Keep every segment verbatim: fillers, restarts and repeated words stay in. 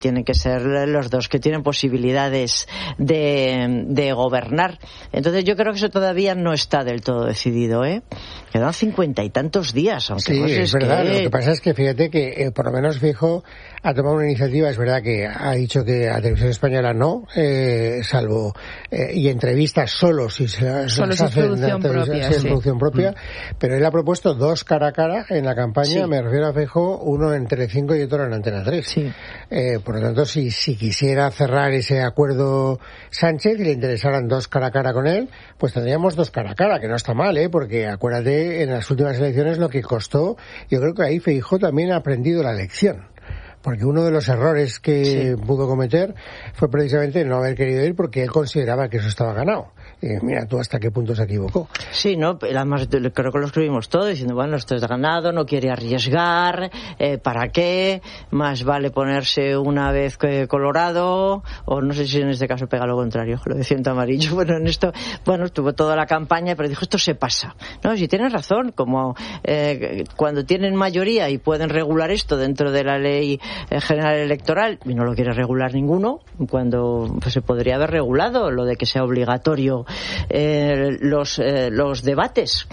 tienen que ser los dos que tienen posibilidades de, de gobernar. Entonces yo creo que eso todavía no está del todo decidido, ¿eh? Quedan cincuenta y tantos días, aunque sí, no sé, es verdad. que... Lo que pasa es que fíjate que eh, por lo menos Feijóo ha tomado una iniciativa. Es verdad que ha dicho que a Televisión Española no, eh, salvo eh, y entrevistas solo si se, solo se si es producción propia, si es sí. producción propia, mm. pero él ha propuesto dos cara a cara en la campaña. Sí. Me refiero a Feijóo, uno en Telecinco y otro en Antena tres. Sí. Eh, por lo tanto, si, si quisiera cerrar ese acuerdo Sánchez y le interesaran dos cara a cara con él, pues tendríamos dos cara a cara, que no está mal, ¿eh? Porque acuérdate, en las últimas elecciones lo que costó, yo creo que ahí Feijóo también ha aprendido la lección. Porque uno de los errores que sí. pudo cometer fue precisamente no haber querido ir porque él consideraba que eso estaba ganado. Eh, mira tú hasta qué punto se equivocó. Sí, ¿no? Además creo que lo escribimos todo diciendo, bueno, esto es ganado, no quiere arriesgar, eh, ¿para qué? Más vale ponerse una vez que colorado, o no sé si en este caso pega lo contrario, lo de ciento amarillo. Bueno, en esto, bueno, estuvo toda la campaña, pero dijo, esto se pasa. No, si tienes razón, como eh, cuando tienen mayoría y pueden regular esto dentro de la ley general electoral, y no lo quiere regular ninguno, cuando pues, se podría haber regulado lo de que sea obligatorio eh, los eh, los debates,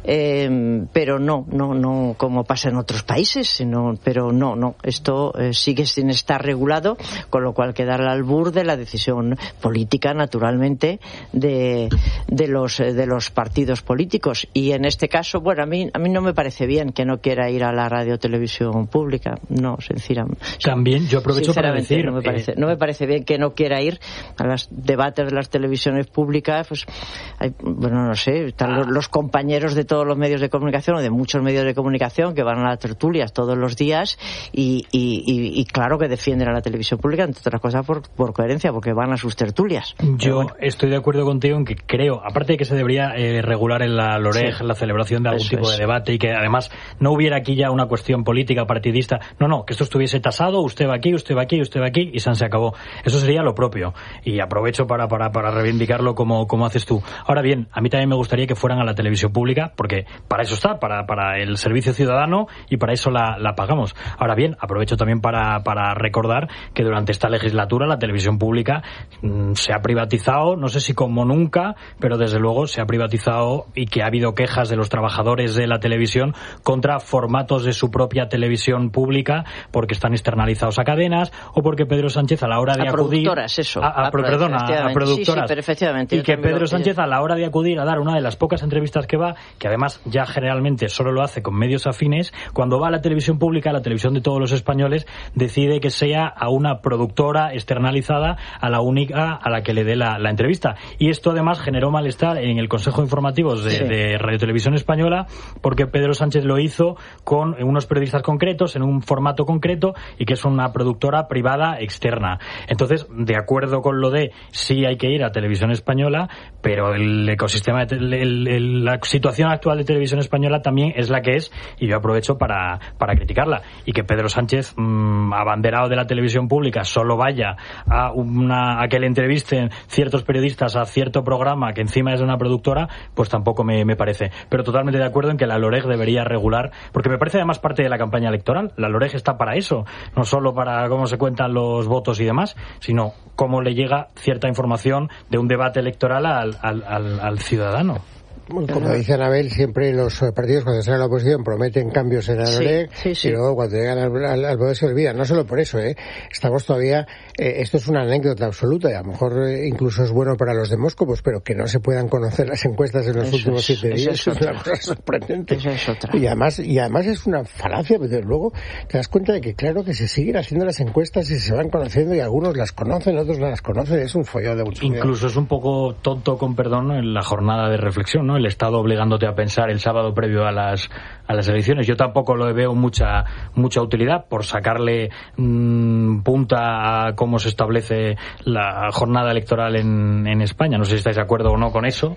eh, pero no, no, no como pasa en otros países, sino, pero no, no, esto eh, sigue sin estar regulado, con lo cual queda al albur de la decisión política, naturalmente, de, de los de los partidos políticos. Y en este caso, bueno, a mí a mí no me parece bien que no quiera ir a la radio televisión pública, no, sinceramente. También yo aprovecho para decir, no me parece, eh, no me parece bien que no quiera ir a los debates de las televisiones públicas. Pues hay, bueno, no sé, están los, los compañeros de todos los medios de comunicación o de muchos medios de comunicación que van a las tertulias todos los días y, y, y, y claro que defienden a la televisión pública, entre otras cosas por, por coherencia, porque van a sus tertulias. Yo bueno. estoy de acuerdo contigo en que creo, aparte de que se debería eh, regular en la LOREG sí. la celebración de algún Eso tipo es. de debate y que además no hubiera aquí ya una cuestión política partidista, no, no, que esto estuviese tasado, usted va aquí, usted va aquí, usted va aquí y se acabó. Eso sería lo propio y aprovecho para, para, para reivindicarlo como, como haces tú. Ahora bien, a mí también me gustaría que fueran a la televisión pública porque para eso está, para, para el servicio ciudadano y para eso la, la pagamos. Ahora bien, aprovecho también para, para recordar que durante esta legislatura la televisión pública mmm, se ha privatizado, no sé si como nunca, pero desde luego se ha privatizado y que ha habido quejas de los trabajadores de la televisión contra formatos de su propia televisión pública porque están externalizados a cadenas o porque Pedro Sánchez a la hora de a acudir productoras, eso, a, a, a, perdona, a productoras sí, sí, efectivamente, y que Pedro lo... Sánchez a la hora de acudir a dar una de las pocas entrevistas que va, que además ya generalmente solo lo hace con medios afines, cuando va a la televisión pública, a la televisión de todos los españoles, decide que sea a una productora externalizada a la única a la que le dé la, la entrevista. Y esto además generó malestar en el Consejo de Informativos de, sí. de Radio Televisión Española porque Pedro Sánchez lo hizo con unos periodistas concretos, en un formato concreto y que es una productora privada externa. Entonces, de acuerdo con lo de sí hay que ir a Televisión Española, pero el ecosistema, de el, el, la situación actual de Televisión Española también es la que es y yo aprovecho para, para criticarla. Y que Pedro Sánchez, mmm, abanderado de la televisión pública, solo vaya a, una, a que le entrevisten ciertos periodistas a cierto programa que encima es de una productora, pues tampoco me, me parece. Pero totalmente de acuerdo en que la LOREG debería regular, porque me parece además parte de la campaña electoral. La LOREG está para eso, no solo para cómo se cuentan los votos y demás, sino cómo le llega cierta información de un debate electoral al, al, al, al ciudadano. Como dice Anabel, siempre los partidos cuando salen a la oposición prometen cambios en la LOREG sí, sí, sí. y luego cuando llegan al, al, al poder se olvidan. No solo por eso, ¿eh? Estamos todavía, eh, esto es una anécdota absoluta y a lo mejor eh, incluso es bueno para los demóscopos, pero que no se puedan conocer las encuestas en los eso últimos es, siete días es, es una cosa sorprendente. Esa es otra. Y además, y además es una falacia, pero luego te das cuenta de que claro que se siguen haciendo las encuestas y se van conociendo y algunos las conocen, otros no las conocen, es un follón de mucho. Incluso es un poco tonto, con perdón, en la jornada de reflexión, ¿no? El Estado obligándote a pensar el sábado previo a las a las elecciones. Yo tampoco lo veo mucha mucha utilidad por sacarle mmm, punta a cómo se establece la jornada electoral en, en España. No sé si estáis de acuerdo o no con eso.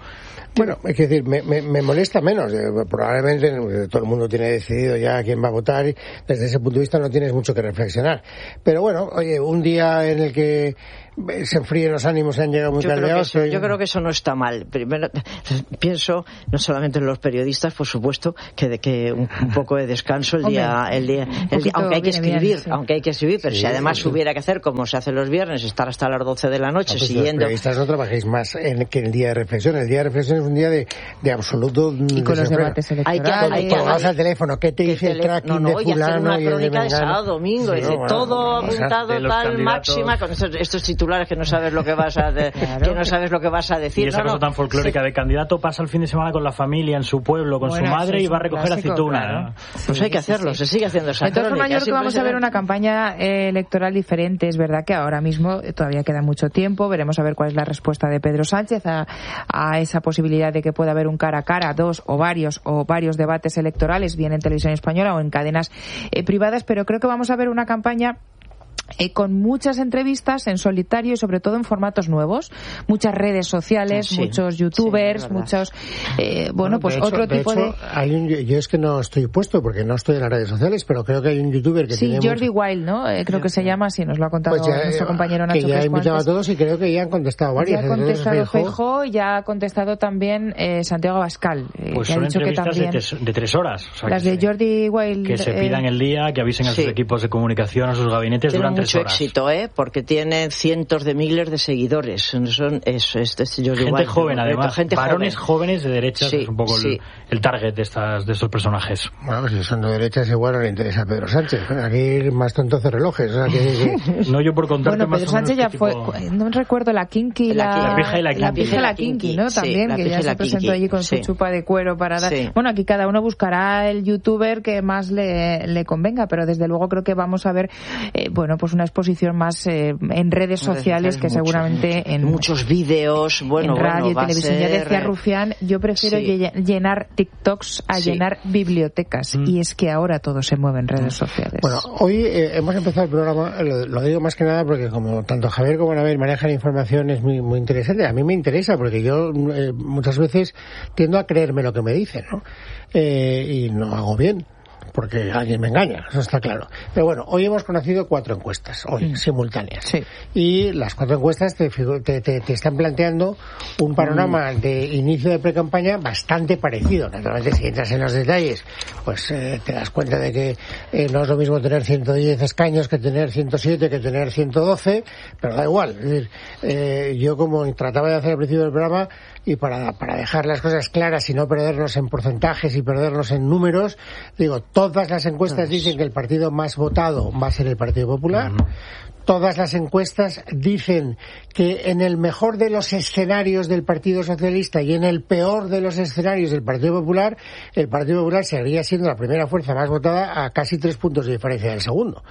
Bueno, es decir, me, me, me molesta menos. Probablemente todo el mundo tiene decidido ya quién va a votar y desde ese punto de vista no tienes mucho que reflexionar. Pero bueno, oye, un día en el que se enfríen los ánimos, se han llegado muy caldeados. Yo, yo creo que eso no está mal. Primero, pienso no solamente en los periodistas, por supuesto, que de que un, un poco de descanso el día, el día, el día aunque hay que escribir, bien, sí. aunque hay que escribir, pero sí, si además sí. hubiera que hacer como se hace los viernes, estar hasta las doce de la noche no, pues siguiendo. Los periodistas no trabajéis más en, que en el día de reflexión. El día de reflexión es un día de, de absoluto. Y con los debates electorales. Hay que, hay que colgados al teléfono. ¿Qué te dice el tracking no, no, de fulano? Y hacer una y crónica de, de sábado, domingo, sí, no, bueno, todo apuntado tal máxima con estos, estos titulares que no sabes lo que vas a de, claro. que no sabes lo que vas a decir. Y esa no, cosa no. tan folclórica sí. de candidato pasa el fin de semana con la familia en su pueblo, con bueno, su madre y va a recoger clásico, aceituna. Claro. Pues sí, hay que hacerlo, sí, sí. se sigue haciendo esa Entonces, crónica. yo creo que vamos a ver una campaña eh, electoral diferente. Es verdad que ahora mismo todavía queda mucho tiempo. Veremos a ver cuál es la respuesta de Pedro Sánchez a, a esa posibilidad de que pueda haber un cara a cara, dos o varios o varios debates electorales, bien en televisión española o en cadenas eh, privadas. Pero creo que vamos a ver una campaña Eh, con muchas entrevistas en solitario y sobre todo en formatos nuevos, muchas redes sociales, sí, muchos youtubers, sí, muchos eh, bueno, bueno pues de hecho, otro de tipo hecho, de hay un, yo es que no estoy puesto porque no estoy en las redes sociales, pero creo que hay un youtuber que sí, tiene Jordi mucho... Wild, ¿no? Eh, creo sí, que se llama así, nos lo ha contado pues ya, nuestro compañero Nacho que ya ha invitado antes. a todos y creo que ya han contestado varias. Ya ha contestado Feijóo y ya ha contestado también eh, Santiago Abascal, eh, pues que son ha dicho entrevistas que también de, tres, de tres horas, o sea, las que de se, Jordi Wild que se pidan eh, el día, que avisen a sus sí. equipos de comunicación, a sus gabinetes tiene durante tres horas. Mucho éxito, ¿eh? Porque tiene cientos de miles de seguidores. Son es, es, es Jordi gente Wild, joven, ¿no? además, gente varones joven. jóvenes de derechas, sí, es un poco sí. el, el target de estas de estos personajes. Bueno, pues si son de derechas igual no le interesa a Pedro Sánchez. Aquí más tonto hace relojes. O sea, que, que... No, yo por contarte bueno, más Pedro o menos Sánchez ya tipo... fue, no recuerdo, la Kinky, la, la, la pija y la Kinky, la, pija y la Kinky, ¿no? También, sí, que ya se presentó allí con sí. su chupa de cuero para dar... Sí. Bueno, aquí cada uno buscará el youtuber que más le, le convenga, pero desde luego creo que vamos a ver, eh, bueno, pues una exposición más eh, en redes sociales que mucho, seguramente en muchos vídeos, bueno, en radio bueno, y televisión. Ser... Ya decía Rufián, yo prefiero sí. llenar TikToks a sí. llenar bibliotecas mm. y es que ahora todo se mueve en redes sociales. Bueno, hoy eh, hemos empezado el programa, lo, lo digo más que nada porque como tanto Javier como Anabel manejan información es muy, muy interesante. A mí me interesa porque yo eh, muchas veces tiendo a creerme lo que me dicen, ¿no? Eh, y no hago bien. Porque alguien me engaña, eso está claro. Pero bueno, hoy hemos conocido cuatro encuestas, hoy, mm. simultáneas. Sí. Y las cuatro encuestas te, te, te, te están planteando un panorama mm. de inicio de precampaña bastante parecido. Naturalmente, si entras en los detalles, pues eh, te das cuenta de que eh, no es lo mismo tener ciento diez escaños que tener ciento siete, que tener ciento doce, pero da igual. Es decir, eh, yo como trataba de hacer al principio del programa, y para, para dejar las cosas claras y no perdernos en porcentajes y perdernos en números, digo, todas las encuestas dicen que el partido más votado va a ser el Partido Popular. Uh-huh. Todas las encuestas dicen que en el mejor de los escenarios del Partido Socialista y en el peor de los escenarios del Partido Popular, el Partido Popular seguiría siendo la primera fuerza más votada a casi tres puntos de diferencia del segundo.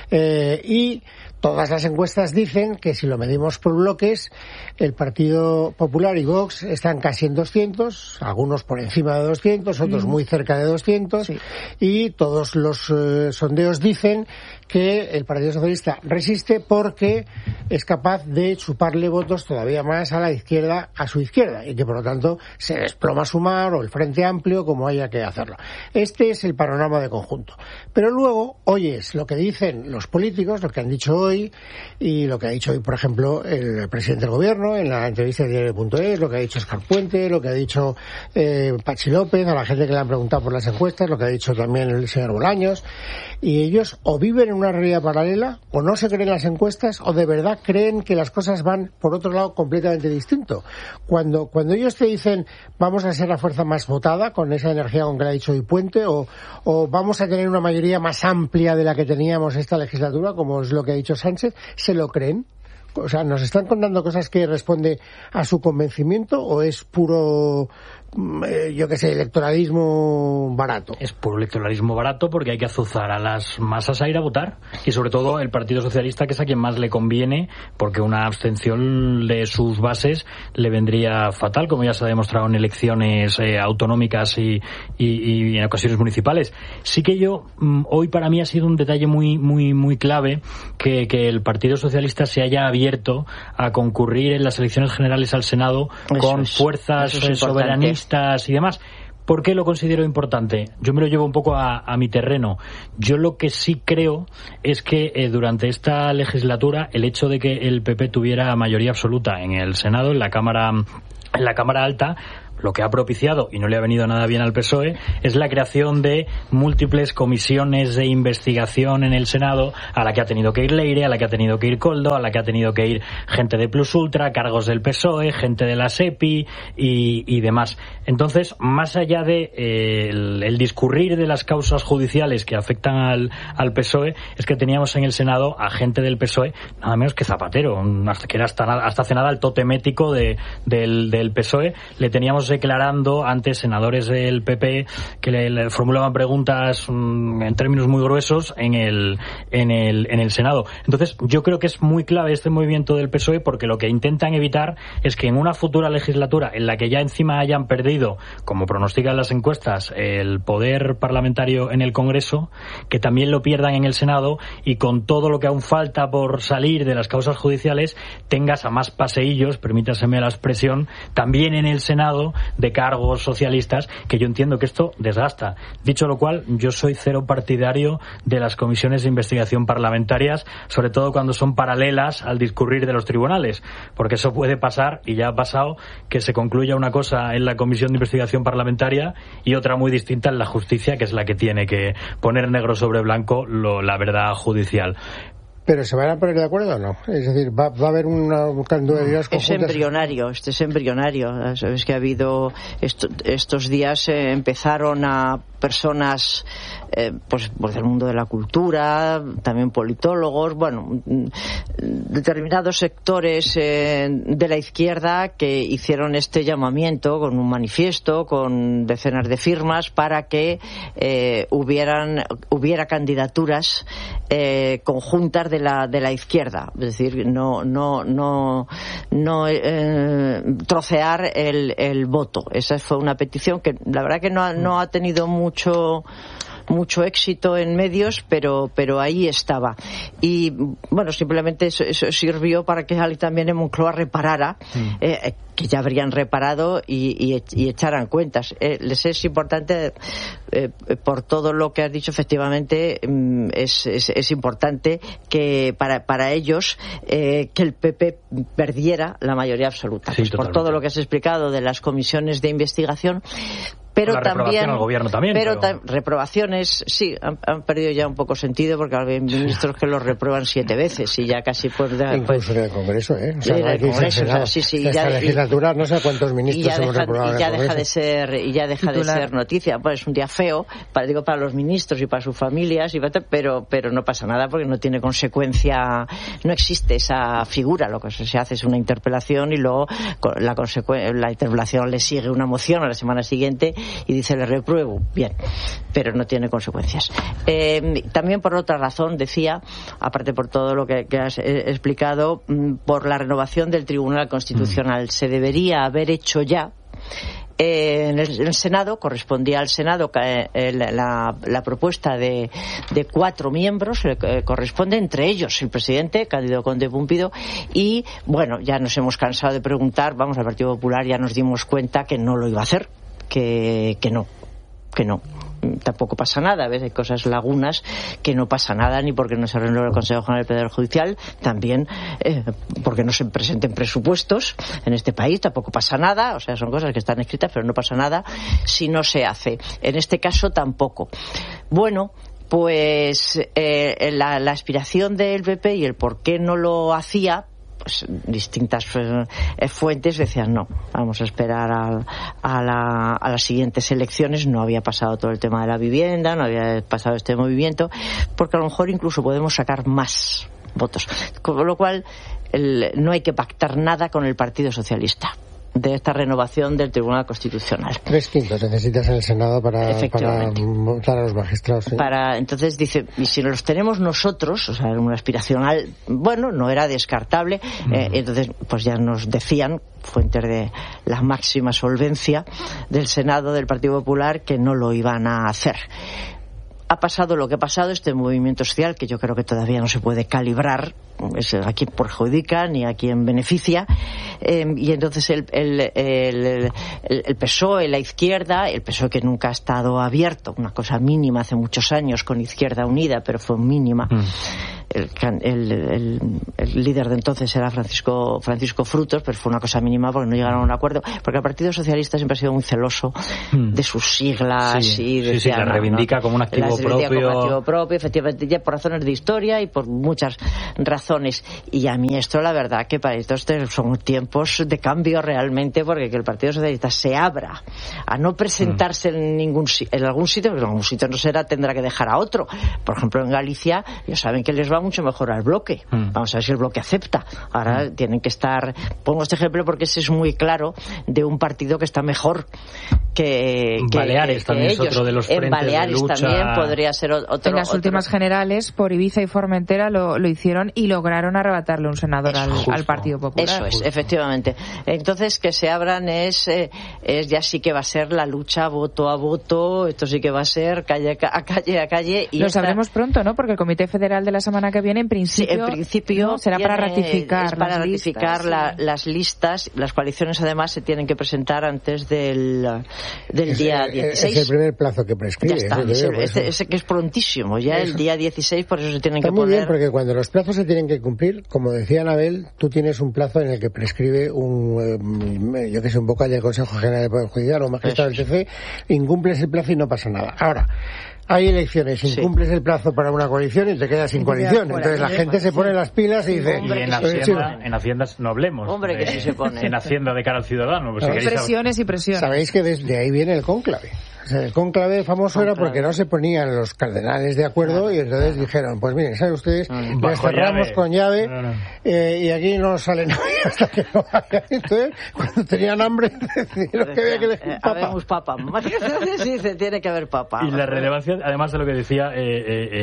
Eh, y todas las encuestas dicen que si lo medimos por bloques, el Partido Popular y Vox están casi en doscientos, algunos por encima de doscientos, otros mm. muy cerca de doscientos, sí. y todos los eh, sondeos dicen que el Partido Socialista resiste porque es capaz de chuparle votos todavía más a la izquierda, a su izquierda, y que por lo tanto se desploma Sumar o el Frente Amplio como haya que hacerlo. Este es el panorama de conjunto. Pero luego oyes lo que dicen los políticos, lo que han dicho hoy, y lo que ha dicho hoy, por ejemplo, el presidente del Gobierno en la entrevista de diario punto es, lo que ha dicho Óscar Puente, lo que ha dicho eh, Pachi López, a la gente que le han preguntado por las encuestas, lo que ha dicho también el señor Bolaños, y ellos o viven en una realidad paralela, o no se creen las encuestas, o de verdad creen que las cosas van por otro lado completamente distinto. Cuando, cuando ellos te dicen vamos a ser la fuerza más votada, con esa energía con que le ha dicho hoy Puente, o, o vamos a tener una mayoría más amplia de la que teníamos esta legislatura, como es lo que ha dicho Sánchez, ¿se lo creen? O sea, ¿nos están contando cosas que responde a su convencimiento o es puro eh, yo qué sé, electoralismo barato. Es puro electoralismo barato porque hay que azuzar a las masas a ir a votar, y sobre todo el Partido Socialista, que es a quien más le conviene, porque una abstención de sus bases le vendría fatal, como ya se ha demostrado en elecciones eh, autonómicas y, y, y en ocasiones municipales. Sí que yo, hoy para mí ha sido un detalle muy muy muy clave que, que el Partido Socialista se haya abierto a concurrir en las elecciones generales al Senado eso con es, fuerzas soberanistas y demás. ¿Por qué lo considero importante? Yo me lo llevo un poco a, a mi terreno. Yo lo que sí creo es que eh, durante esta legislatura el hecho de que el P P tuviera mayoría absoluta en el Senado, en la Cámara, en la Cámara Alta, lo que ha propiciado, y no le ha venido nada bien al P S O E, es la creación de múltiples comisiones de investigación en el Senado, a la que ha tenido que ir Leire, a la que ha tenido que ir Koldo, a la que ha tenido que ir gente de Plus Ultra, cargos del P S O E, gente de la SEPI y, y demás. Entonces, más allá de eh, el, el discurrir de las causas judiciales que afectan al, al P S O E, es que teníamos en el Senado a gente del P S O E, nada menos que Zapatero, que era hasta, hasta hace nada el totemético de, del, del P S O E. Le teníamos declarando ante senadores del P P que le, le formulaban preguntas mmm, en términos muy gruesos en el, en el en el Senado. Entonces yo creo que es muy clave este movimiento del P S O E, porque lo que intentan evitar es que en una futura legislatura en la que ya encima hayan perdido, como pronostican las encuestas, el poder parlamentario en el Congreso, que también lo pierdan en el Senado, y con todo lo que aún falta por salir de las causas judiciales tengas a más paseillos, permítaseme la expresión, también en el Senado, de cargos socialistas, que yo entiendo que esto desgasta. Dicho lo cual, yo soy cero partidario de las comisiones de investigación parlamentarias, sobre todo cuando son paralelas al discurrir de los tribunales, porque eso puede pasar, y ya ha pasado, que se concluya una cosa en la comisión de investigación parlamentaria y otra muy distinta en la justicia, que es la que tiene que poner negro sobre blanco lo, la verdad judicial. ¿Pero se van a poner de acuerdo o no? Es decir, ¿va, va a haber una, un cambio de ideas conjuntas? Es embrionario, este es embrionario. Sabes que ha habido esto, estos días eh, empezaron a personas eh, pues, pues del mundo de la cultura, también politólogos, bueno, determinados sectores eh, de la izquierda que hicieron este llamamiento con un manifiesto, con decenas de firmas, para que eh, hubieran hubiera candidaturas eh, conjuntas de la de la izquierda, es decir, no no no no eh, trocear el, el voto. Esa fue una petición que la verdad que no, no ha tenido mucho mucho éxito en medios, pero pero ahí estaba. Y bueno, simplemente eso, eso sirvió para que alguien también en Moncloa reparara, mm. eh, que ya habrían reparado y, y, y echaran cuentas. Eh, les es importante, eh, por todo lo que has dicho, efectivamente, mm, es, es, es importante que para, para ellos eh, que el P P perdiera la mayoría absoluta. Sí, pues por todo lo que has explicado de las comisiones de investigación. Pero la también, al gobierno también, pero, pero... Ta- reprobaciones sí han, han perdido ya un poco sentido, porque hay ministros que los reprueban siete veces y ya casi pues, de, incluso pues en el Congreso, ¿eh? O sea, en no el Congreso, o sea, sí, sí, esta ya, legislatura no sé cuántos ministros hemos reprobado y ya en el deja Congreso. de ser y ya deja Titular. de ser noticia. Pues es un día feo, para, digo, para los ministros y para sus familias, y para, pero pero no pasa nada porque no tiene consecuencia, no existe esa figura. Lo que se hace es una interpelación y luego la consecu- la interpelación le sigue una moción a la semana siguiente y dice le repruebo. Bien, pero no tiene consecuencias. Eh, también por otra razón, decía, aparte por todo lo que, que has eh, explicado, mm, por la renovación del Tribunal Constitucional. Mm. Se debería haber hecho ya. Eh, en, el, en el Senado, correspondía al Senado eh, la, la propuesta de, de cuatro miembros, eh, corresponde entre ellos el presidente, Cándido Conde Pumpido, y bueno, ya nos hemos cansado de preguntar, vamos, al Partido Popular ya nos dimos cuenta que no lo iba a hacer, que, que no. que no, tampoco pasa nada. A veces hay cosas lagunas que no pasa nada, ni porque no se renueve el Consejo General del Poder Judicial, también eh, porque no se presenten presupuestos en este país, tampoco pasa nada. O sea, son cosas que están escritas, pero no pasa nada si no se hace. En este caso tampoco. Bueno, pues eh, la, la aspiración del P P y el por qué no lo hacía, pues distintas eh, fuentes decían no, vamos a esperar a, a, la, a las siguientes elecciones. No había pasado todo el tema de la vivienda, no había pasado este movimiento, porque a lo mejor incluso podemos sacar más votos, con lo cual el, no hay que pactar nada con el Partido Socialista. de esta renovación del Tribunal Constitucional. Tres quintos necesitas en el Senado para, para votar a los magistrados. ¿Sí? Para, entonces dice, y si los tenemos nosotros, o sea, una aspiracional, bueno, no era descartable, mm. eh, entonces pues ya nos decían, fuentes de la máxima solvencia del Senado del Partido Popular, que no lo iban a hacer. Ha pasado lo que ha pasado, este movimiento social, que yo creo que todavía no se puede calibrar, es a quién perjudica ni a quién beneficia, eh, y entonces el, el, el, el, el P S O E, la izquierda, el P S O E que nunca ha estado abierto, una cosa mínima hace muchos años con Izquierda Unida, pero fue mínima. Mm. El, el, el, el líder de entonces era Francisco Francisco Frutos, pero fue una cosa mínima porque no llegaron a un acuerdo, porque el Partido Socialista siempre ha sido muy celoso mm. de sus siglas, sí, y sí, sí, la reivindica ¿no? como un activo la propio. Como activo propio, efectivamente, ya por razones de historia y por muchas razones. Y a mí esto, la verdad, que para estos son tiempos de cambio realmente, porque que el Partido Socialista se abra a no presentarse mm. en ningún en algún sitio, porque en algún sitio no será, tendrá que dejar a otro. Por ejemplo, en Galicia, ya saben que les va mucho mejor al bloque. Mm. Vamos a ver si el bloque acepta. Ahora mm. tienen que estar... Pongo este ejemplo porque ese es muy claro de un partido que está mejor que, que Baleares que también ellos. Es otro de los frentes en Baleares de lucha. También podría ser otro. En las otro... últimas generales, por Ibiza y Formentera lo, lo hicieron y lograron arrebatarle un senador al, al Partido Popular. Eso es, efectivamente. Entonces, que se abran es, eh, es ya sí que va a ser la lucha voto a voto, esto sí que va a ser calle a calle a calle. Y lo esta... sabremos pronto, ¿no? Porque el Comité Federal de la semana que viene, en principio, sí, en principio ¿no? será tiene, para ratificar es para las ratificar listas, la, sí. las listas. Las coaliciones, además, se tienen que presentar antes del, del es, día es, dieciséis. Es el primer plazo que prescribe. Ya está, ese, ese, ese, ese que es prontísimo, ya eso. El día dieciséis, por eso se tienen está que muy poner... bien, porque cuando los plazos se tienen que cumplir, como decía Anabel, tú tienes un plazo en el que prescribe un, eh, yo que sé, un vocal del Consejo General del Poder Judicial o un magistrado del T C, incumples el plazo y no pasa nada. Ahora, hay elecciones, incumples sí. el plazo para una coalición y te quedas sin coalición. Entonces la gente se pone las pilas y dice... Y en Hacienda, en Hacienda no hablemos. Hombre, que sí se pone. En Hacienda de cara al ciudadano. Pues hay si presiones saber. y presiones. Sabéis que desde ahí viene el cónclave. O sea, el cónclave famoso conclave. Era porque no se ponían los cardenales de acuerdo claro, y entonces claro. dijeron, pues miren, ¿saben ustedes? Mm. Les cerramos llave. con llave no, no. Eh, y aquí no sale nadie hasta que no vaya. Entonces, cuando tenían hambre, decidieron que había que elegir papa. Habemos papa. Sí, se tiene que haber papa. Y la relevancia, además de lo que decía eh,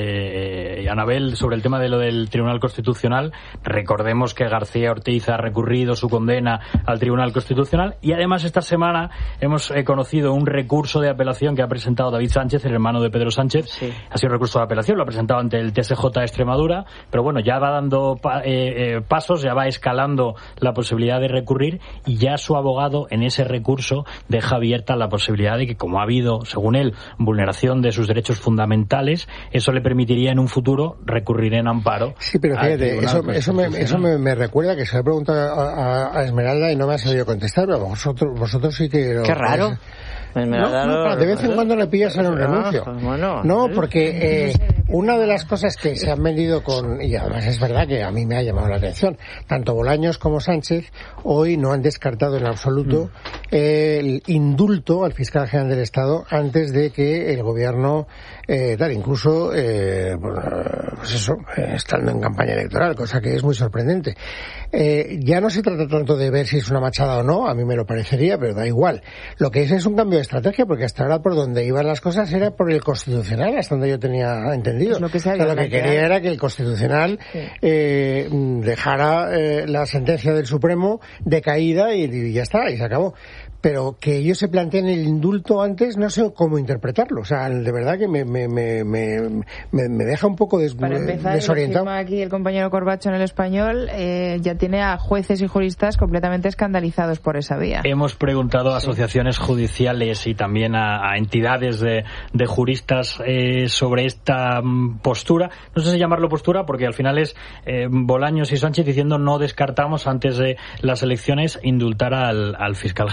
eh, eh, Anabel sobre el tema de lo del Tribunal Constitucional, recordemos que García Ortiz ha recurrido su condena al Tribunal Constitucional y además esta semana hemos eh, conocido un recurso de apelación que ha presentado David Sánchez, el hermano de Pedro Sánchez. Sí. Ha sido un recurso de apelación, lo ha presentado ante el T S J de Extremadura, pero bueno, ya va dando pa, eh, eh, pasos, ya va escalando la posibilidad de recurrir y ya su abogado en ese recurso deja abierta la posibilidad de que, como ha habido, según él, vulneración de sus derechos fundamentales, eso le permitiría en un futuro recurrir en amparo. Sí, pero fíjate, eso, eso, me, eso me, me recuerda que se le ha preguntado a, a Esmeralda y no me ha sabido contestar, pero vosotros, vosotros sí que... Lo, Qué raro. No, no, de vez en cuando le pillas en un renuncio. Bueno, no, porque eh, una de las cosas que se han vendido con, y además es verdad que a mí me ha llamado la atención, tanto Bolaños como Sánchez hoy no han descartado en absoluto eh, el indulto al fiscal general del Estado antes de que el gobierno eh, tal, incluso eh, pues eso, eh, estando en campaña electoral, cosa que es muy sorprendente. Eh, ya no se trata tanto de ver si es una machada o no, a mí me lo parecería, pero da igual. Lo que es es un cambio de estrategia, porque hasta ahora por donde iban las cosas era por el Constitucional, hasta donde yo tenía entendido. Es lo que, se o sea, lo que quería era que el Constitucional sí. eh, dejara eh, la sentencia del Supremo de caída y, y ya está, y se acabó. Pero que ellos se planteen el indulto antes, no sé cómo interpretarlo. O sea, de verdad que me, me, me, me, me deja un poco des, Para empezar, desorientado. Para aquí el compañero Corbacho en El Español eh, ya tiene a jueces y juristas completamente escandalizados por esa vía. Hemos preguntado a asociaciones judiciales y también a, a entidades de, de juristas eh, sobre esta um, postura. No sé si llamarlo postura porque al final es eh, Bolaños y Sánchez diciendo no descartamos antes de las elecciones indultar al, al fiscal general.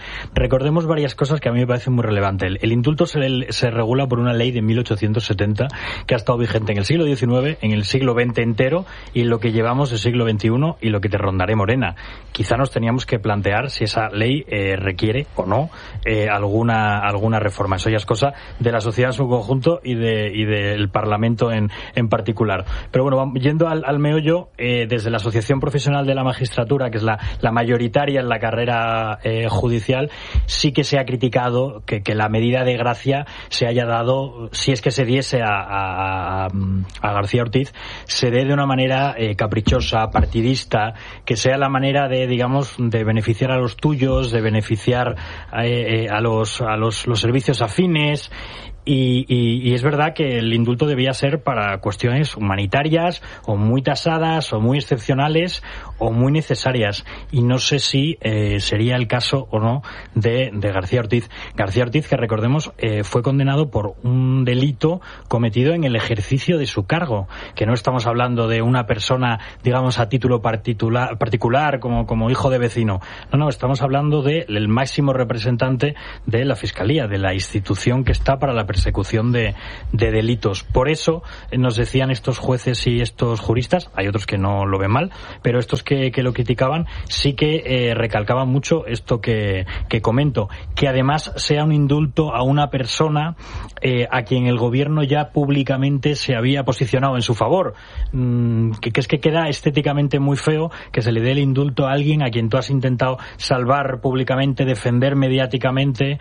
Recordemos varias cosas que a mí me parecen muy relevantes. El, el indulto se, se regula por una ley de mil ochocientos setenta que ha estado vigente en el siglo diecinueve, en el siglo veinte entero y en lo que llevamos del siglo veintiuno y lo que te rondaré, Morena. Quizá nos teníamos que plantear si esa ley eh, requiere o no eh, alguna alguna reforma. Eso ya es cosa de la sociedad en su conjunto y de y del Parlamento en, en particular. Pero bueno, yendo al, al meollo, eh, desde la Asociación Profesional de la Magistratura, que es la, la mayoritaria en la carrera eh, judicial, sí que se ha criticado que, que la medida de gracia se haya dado, si es que se diese a, a, a García Ortiz, se dé de una manera eh, caprichosa, partidista, que sea la manera de, digamos, de beneficiar a los tuyos, de beneficiar eh, eh, a los a los, los servicios afines. Y, y, y es verdad que el indulto debía ser para cuestiones humanitarias o muy tasadas o muy excepcionales o muy necesarias, y no sé si eh, sería el caso o no de, de García Ortiz. García Ortiz, que recordemos, eh, fue condenado por un delito cometido en el ejercicio de su cargo, que no estamos hablando de una persona, digamos, a título particular, particular como, como hijo de vecino. No, no, estamos hablando del máximo representante de la Fiscalía, de la institución que está para la persecución de, de delitos. Por eso eh, nos decían estos jueces y estos juristas, hay otros que no lo ven mal, pero estos que, que lo criticaban sí que eh, recalcaban mucho esto que, que comento, que además sea un indulto a una persona eh, a quien el gobierno ya públicamente se había posicionado en su favor, mm, que, que es que queda estéticamente muy feo que se le dé el indulto a alguien a quien tú has intentado salvar públicamente, defender mediáticamente.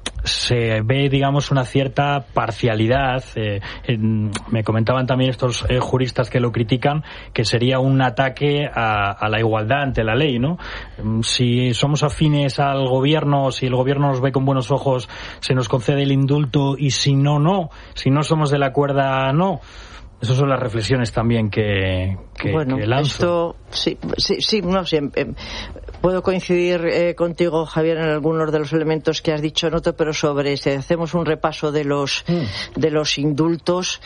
Se ve, digamos, una cierta parcialidad. Eh, en, me comentaban también estos eh, juristas que lo critican, que sería un ataque a, a la igualdad ante la ley, ¿no? Si somos afines al gobierno, si el gobierno nos ve con buenos ojos, se nos concede el indulto, y si no, no. Si no somos de la cuerda, no. Esas son las reflexiones también que, que, bueno, que lanzo. Esto, sí, sí, sí, no, sí, eh, puedo coincidir eh, contigo, Javier, en algunos de los elementos que has dicho, Noto, pero sobre, si hacemos un repaso de los, mm. de los indultos,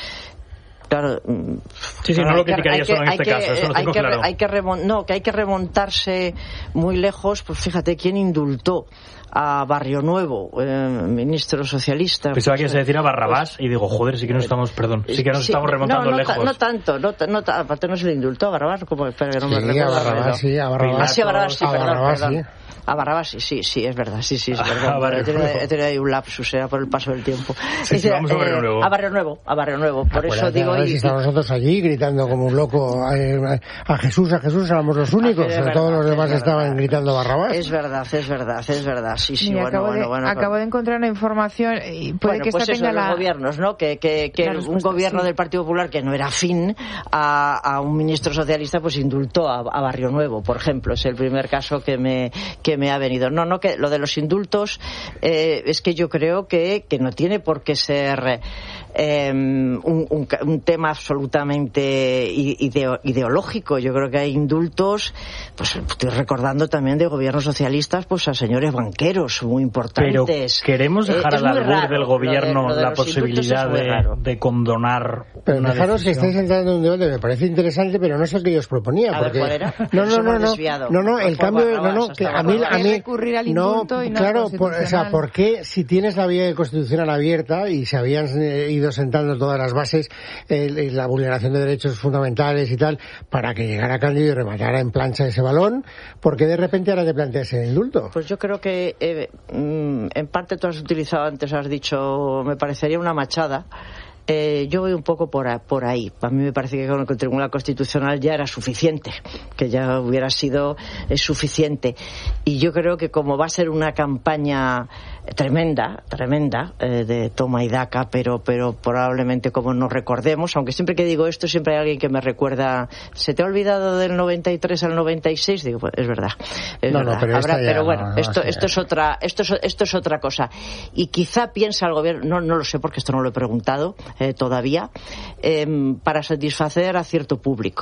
claro, sí, sí, no lo criticaría solo en este que, caso, eso lo tengo hay que, claro. Hay que remont, no, que hay que remontarse muy lejos, pues fíjate, ¿quién indultó a Barrio Nuevo, eh, ministro socialista? Pensaba pues, que se decía Barrabás y digo, joder, sí que nos estamos, perdón, sí que nos sí, estamos remontando no, no, lejos. No tanto, no, no, aparte no se le indultó a Barrabás, como espera que no sí, me recuerdo. A Barrabás, sí, a Barrabás. Ah, sí, a Barrabás, sí, a perdón, Barrabás, perdón. Sí. A Barrabás, sí, sí, sí, es verdad, sí, sí, es verdad. A Barrio he, tenido, Nuevo. he tenido ahí un lapsus, era por el paso del tiempo. Sí, Dice, sí, vamos a Barrio eh, Nuevo. A Barrio Nuevo, a Barrio Nuevo, por Acuérdate, eso digo... A ver y, si estamos nosotros allí gritando como un loco eh, a Jesús, a Jesús, éramos los únicos, es sobre verdad, todos los demás es estaban verdad. gritando Barrabás. Es verdad, es verdad, es verdad, sí, sí, Mira, bueno, acabo, bueno, de, bueno. acabo de encontrar una información y puede bueno, que pues esta eso, tenga de los la... gobiernos, ¿no? Que, que, que un gobierno sí. del Partido Popular que no era afín a, a un ministro socialista, pues indultó a, a Barrio Nuevo, por ejemplo. Es el primer caso que me, que me ha venido. No, no, que lo de los indultos eh, es que yo creo que, que no tiene por qué ser eh, un, un, un tema absolutamente ideo, ideológico. Yo creo que hay indultos, pues estoy recordando también de gobiernos socialistas, pues a señores banqueros muy importantes. Pero queremos dejar eh, al albur del gobierno lo de, lo de la posibilidad de, de condonar. Pero una dejaros que decisión. estáis entrando en un debate, me parece interesante, pero no es el que yo os proponía. A porque... ver, ¿cuál era? No, no, no, no, desviado. no, no, el Por cambio, Barrabás, no, no, que hasta a mí, a Barrabás. mí, recurrir al no, indulto y no claro, al por, o sea, ¿por qué si tienes la vía constitucional abierta y se habían eh, ido sentando todas las bases, eh, la vulneración de derechos fundamentales y tal, para que llegara Cándido y rematara en plancha ese balón, ¿por qué de repente ahora te planteas el indulto? Pues yo creo que eh, en parte tú has utilizado antes, has dicho, me parecería una machada. Eh, yo voy un poco por, a, por ahí. A mí me parece que con el Tribunal Constitucional ya era suficiente, que ya hubiera sido eh, suficiente. Y yo creo que como va a ser una campaña tremenda, tremenda, eh, de toma y daca, pero, pero probablemente como nos recordemos, aunque siempre que digo esto siempre hay alguien que me recuerda, ¿se te ha olvidado del noventa y tres al noventa y seis? Digo, pues es verdad. Es no, verdad. no, pero, Habrá, ya, pero bueno, no, no, esto, no, esto es otra, esto es, esto es otra cosa. Y quizá piensa el gobierno, no, no lo sé porque esto no lo he preguntado, Eh, todavía, eh, para satisfacer a cierto público,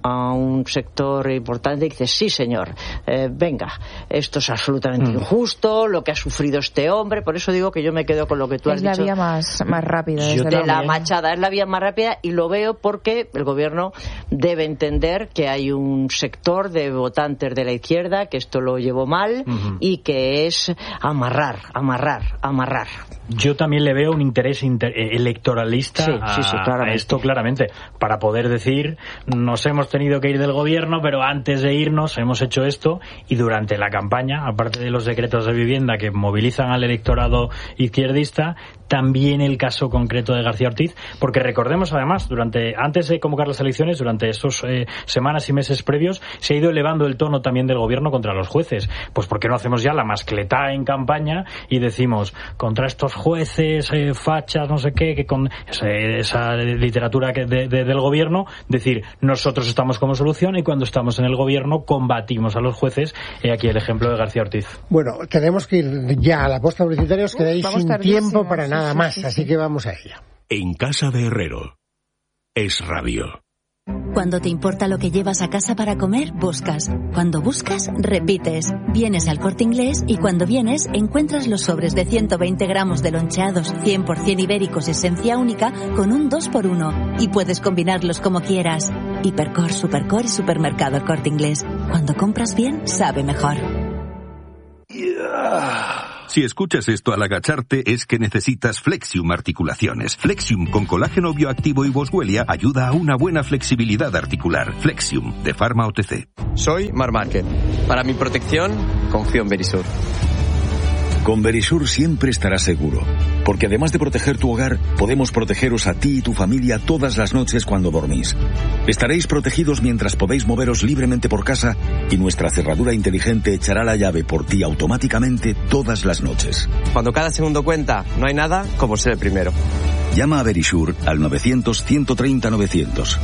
a un sector importante y dices, sí señor, eh, venga, esto es absolutamente mm. injusto, lo que ha sufrido este hombre. Por eso digo que yo me quedo con lo que tú es has dicho. Es la vía más, más rápida. Yo desde de la machada es la vía más rápida, y lo veo porque el gobierno debe entender que hay un sector de votantes de la izquierda que esto lo llevó mal uh-huh. y que es amarrar, amarrar, amarrar. Yo también le veo un interés inter- electoralista sí, a, sí, sí, a esto claramente, para poder decir, nos hemos tenido que ir del gobierno, pero antes de irnos hemos hecho esto, y durante la campaña, aparte de los decretos de vivienda que movilizan al electorado izquierdista, también el caso concreto de García Ortiz, porque recordemos además, durante antes de convocar las elecciones, durante estos eh, semanas y meses previos, se ha ido elevando el tono también del gobierno contra los jueces. Pues ¿por qué no hacemos ya la mascletá en campaña y decimos, contra estos jueces, eh, fachas, no sé qué, que con esa, esa literatura que de, de, del gobierno, decir, nosotros estamos como solución, y cuando estamos en el gobierno combatimos a los jueces? He aquí el ejemplo de García Ortiz. Bueno, tenemos que ir ya a la posta publicitaria, os quedáis sin tiempo para nada. Nada más, sí, sí, así sí. que vamos a ella. En casa de Herrero. Es Radio. Cuando te importa lo que llevas a casa para comer, buscas. Cuando buscas, repites. Vienes al Corte Inglés y cuando vienes encuentras los sobres de ciento veinte gramos de loncheados cien por ciento ibéricos esencia única con un dos por uno. Y puedes combinarlos como quieras. Hipercor, Supercor y Supermercado El Corte Inglés. Cuando compras bien, sabe mejor. Yeah. Si escuchas esto al agacharte es que necesitas Flexium Articulaciones. Flexium con colágeno bioactivo y boswellia ayuda a una buena flexibilidad articular. Flexium, de Pharma O T C. Soy Mar Márquez. Para mi protección, confío en Verisur. Con Verisur siempre estarás seguro, porque además de proteger tu hogar, podemos protegeros a ti y tu familia todas las noches cuando dormís. Estaréis protegidos mientras podéis moveros libremente por casa y nuestra cerradura inteligente echará la llave por ti automáticamente todas las noches. Cuando cada segundo cuenta, no hay nada como ser el primero. Llama a Verisur al novecientos, ciento treinta, novecientos.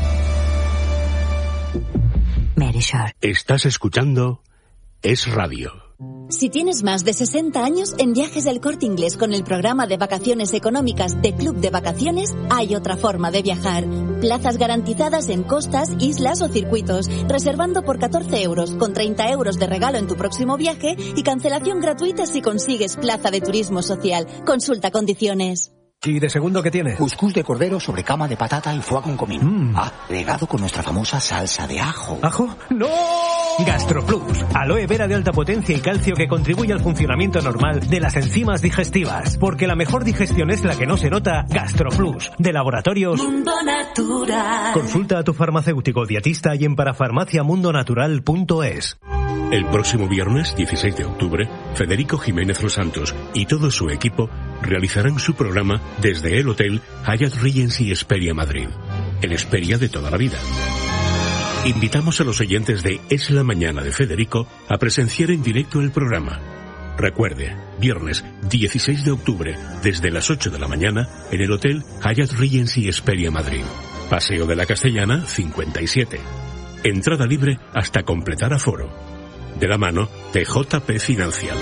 Verisur. Estás escuchando Es Radio. Si tienes más de sesenta años, en Viajes del Corte Inglés con el programa de vacaciones económicas de Club de Vacaciones, hay otra forma de viajar. Plazas garantizadas en costas, islas o circuitos, reservando por catorce euros, con treinta euros de regalo en tu próximo viaje y cancelación gratuita si consigues plaza de turismo social. Consulta condiciones. ¿Y de segundo qué tiene? Cuscús de cordero sobre cama de patata y foie con comino. Mm. Agregado con nuestra famosa salsa de ajo. ¿Ajo? ¡No! GastroPlus. Aloe vera de alta potencia y calcio que contribuye al funcionamiento normal de las enzimas digestivas. Porque la mejor digestión es la que no se nota. GastroPlus. De Laboratorios Mundo Natural. Consulta a tu farmacéutico dietista y en parafarmaciamundonatural punto es. El próximo viernes, dieciséis de octubre, Federico Jiménez Los Santos y todo su equipo realizarán su programa desde el Hotel Hyatt Regency Hesperia Madrid, el Hesperia de toda la vida. Invitamos a los oyentes de Es la Mañana de Federico a presenciar en directo el programa. Recuerde, viernes dieciséis de octubre, desde las ocho de la mañana, en el Hotel Hyatt Regency Hesperia Madrid. Paseo de la Castellana, cincuenta y siete. Entrada libre hasta completar aforo. De la mano de J P Financial.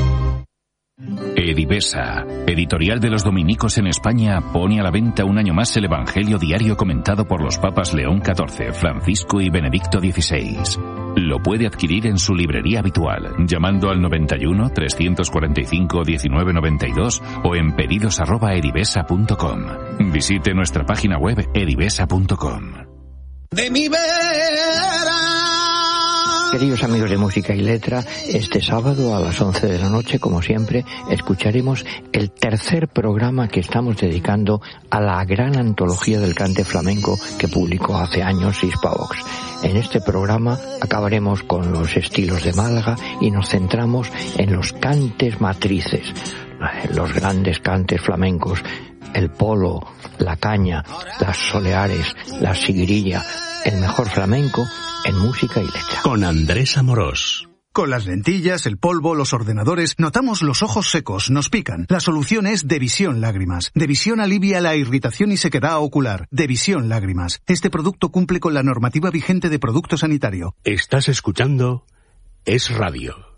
Edivesa, editorial de los dominicos en España, pone a la venta un año más el Evangelio diario comentado por los papas León catorce, Francisco y Benedicto dieciséis. Lo puede adquirir en su librería habitual, llamando al noventa y uno, trescientos cuarenta y cinco, diecinueve noventa y dos o en pedidos arroba edivesa punto com. Visite nuestra página web edivesa punto com. De mi vera. Queridos amigos de Música y Letra, este sábado a las once de la noche, como siempre, escucharemos el tercer programa que estamos dedicando a la gran antología del cante flamenco que publicó hace años Hispavox. En este programa acabaremos con los estilos de Málaga y nos centramos en los cantes matrices, los grandes cantes flamencos, el polo, la caña, las soleares, la sigrilla, el mejor flamenco en música y letra. Con Andrés Amorós. Con las lentillas, el polvo, los ordenadores, notamos los ojos secos, nos pican. La solución es Devisión Lágrimas. Devisión alivia la irritación y sequedad ocular. Devisión Lágrimas. Este producto cumple con la normativa vigente de producto sanitario. Estás escuchando Es Radio.